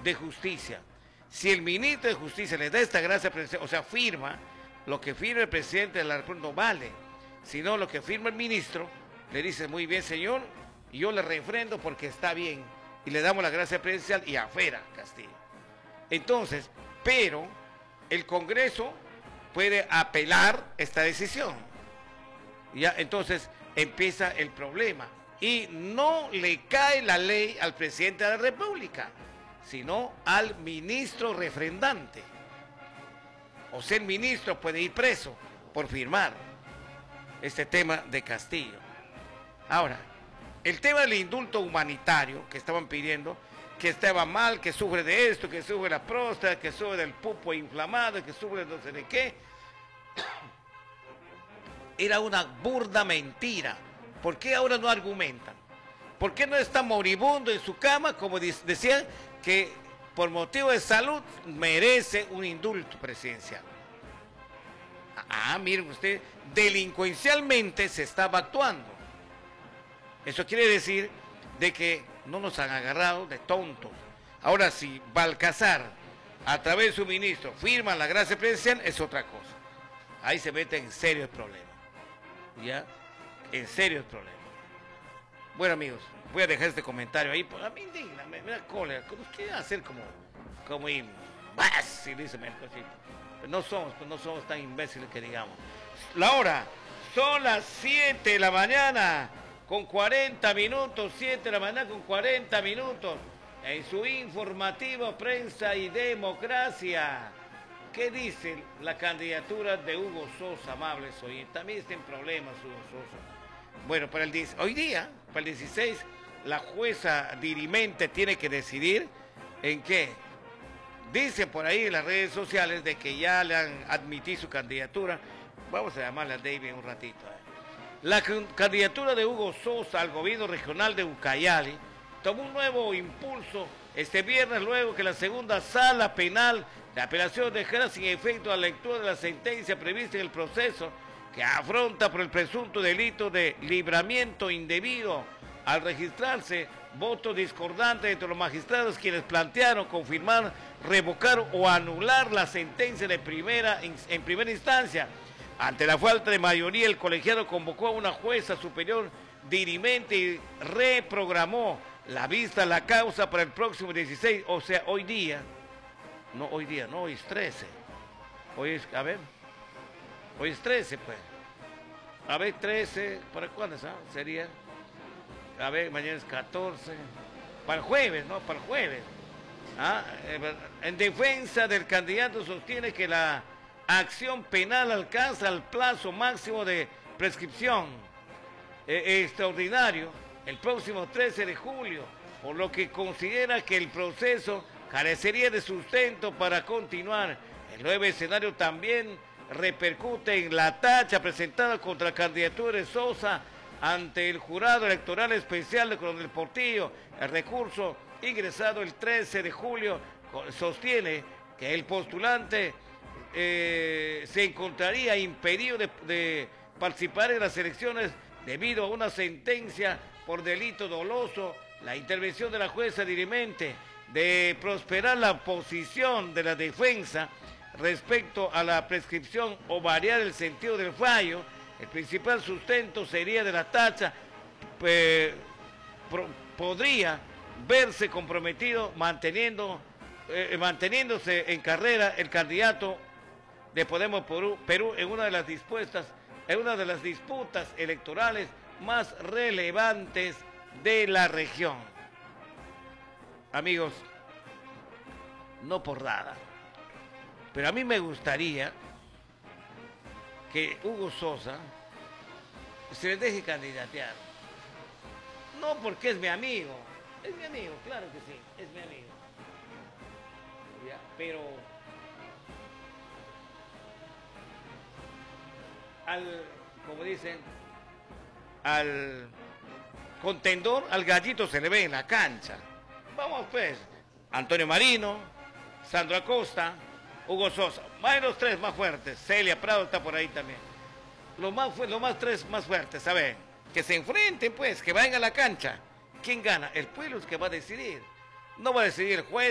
de Justicia. Si el ministro de Justicia le da esta gracia presidencial, o sea, firma, lo que firma el presidente de la República no vale, sino lo que firma el ministro, le dice, muy bien, señor, y yo le refrendo porque está bien, y le damos la gracia presidencial y afuera, Castillo. Entonces, pero el Congreso puede apelar esta decisión. Ya, entonces empieza el problema. Y no le cae la ley al presidente de la República, sino al ministro refrendante. O sea, el ministro puede ir preso por firmar este tema de Castillo. Ahora, el tema del indulto humanitario que estaban pidiendo, que estaba mal, que sufre de esto, que sufre de la próstata, que sufre del pupo inflamado, que sufre de no sé de qué, era una burda mentira. ¿Por qué ahora no argumentan? ¿Por qué no está moribundo en su cama, como decían, que por motivo de salud merece un indulto presidencial? Miren usted, delincuencialmente se estaba actuando. Eso quiere decir de que no nos han agarrado de tontos. Ahora, si Balcazar, a través de su ministro, firma la gracia presidencial, es otra cosa. Ahí se mete en serio el problema. ¿Ya? En serio el problema. Bueno, amigos, voy a dejar este comentario ahí. A mí indigna, me da cólera. Quieren hacer como imbécil, dice Mercosito. Pero no somos tan imbéciles que digamos. La hora, son las 7 de la mañana con 40 minutos, 7 de la mañana con 40 minutos. En su informativo Prensa y Democracia. ¿Qué dice la candidatura de Hugo Sosa, amables oyentes? También está en problemas Hugo Sosa. Bueno, hoy día, para el 16, la jueza dirimente tiene que decidir en qué. Dice por ahí en las redes sociales de que ya le han admitido su candidatura. Vamos a llamarle a David un ratito. La candidatura de Hugo Sosa al gobierno regional de Ucayali tomó un nuevo impulso este viernes, luego que la segunda sala penal de apelación dejara sin efecto la lectura de la sentencia prevista en el proceso que afronta por el presunto delito de libramiento indebido al registrarse votos discordantes entre los magistrados quienes plantearon confirmar, revocar o anular la sentencia en primera instancia. Ante la falta de mayoría, el colegiado convocó a una jueza superior dirimente y reprogramó la vista a la causa para el próximo 16, o sea, hoy es 13. Hoy es 13, pues. A ver, 13, ¿para cuándo sería? A ver, mañana es 14. Para el jueves, ¿no? Para el jueves. En defensa del candidato sostiene que la acción penal alcanza el plazo máximo de prescripción extraordinario el próximo 13 de julio, por lo que considera que el proceso carecería de sustento para continuar. El nuevo escenario también repercute en la tacha presentada contra la candidatura de Sosa ante el jurado electoral especial de Coronel Portillo. El recurso ingresado el 13 de julio sostiene que el postulante se encontraría impedido de participar en las elecciones debido a una sentencia por delito doloso. La intervención de la jueza dirimente de prosperar la posición de la defensa respecto a la prescripción o variar el sentido del fallo, el principal sustento sería de la tacha, podría verse comprometido manteniéndose en carrera el candidato de Podemos Perú en una de las disputas electorales más relevantes de la región. Amigos, no por nada, pero a mí me gustaría que Hugo Sosa se le deje candidatear. No porque es mi amigo, claro que sí, es mi amigo. Ya, pero como dicen, al contendor, al gallito se le ve en la cancha. Vamos pues, Antonio Marino, Sandro Acosta, Hugo Sosa, más de los tres más fuertes. Celia Prado está por ahí también. Los tres más fuertes, ¿saben? Que se enfrenten pues, que vayan a la cancha. ¿Quién gana? El pueblo es que va a decidir. No va a decidir el juez.